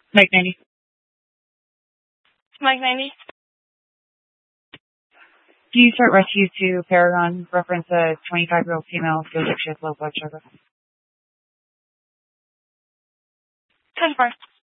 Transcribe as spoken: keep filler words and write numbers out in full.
Mike ninety. Mike ninety. Do you start rescue to Paragon? Reference a twenty-five-year-old female feels like she has low blood sugar. ten four.